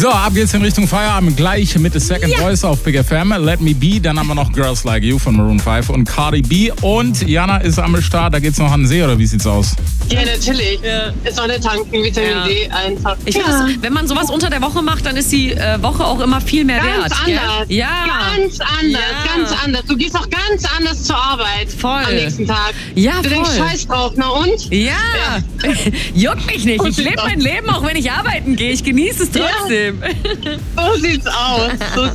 So, ab geht's in Richtung Feierabend. Gleich mit The Second Voice auf Big FM. Let Me Be. Dann haben wir noch Girls Like You von Maroon 5 und Cardi B. Und Jana ist am Start. Da geht's noch an den See, oder wie sieht's aus? Ja, natürlich. Ja. Sonne tanken, Vitamin D einfach. Ich finde, wenn man sowas unter der Woche macht, dann ist die Woche auch immer viel mehr wert. Ganz anders. Ja. Ganz anders. Du gehst auch ganz anders zur Arbeit. Voll. Am nächsten Tag. Ja, du denkst, scheiß drauf, na und? Ja. Juckt mich nicht. Ich lebe mein Leben, auch wenn ich arbeiten gehe. Ich genieße es trotzdem. So sieht's aus.